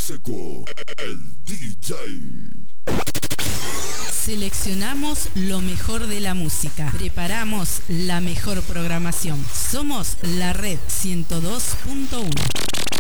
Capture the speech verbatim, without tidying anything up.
Seco, el D J. Seleccionamos lo mejor de la música. Preparamos la mejor programación. Somos la Red ciento dos punto uno.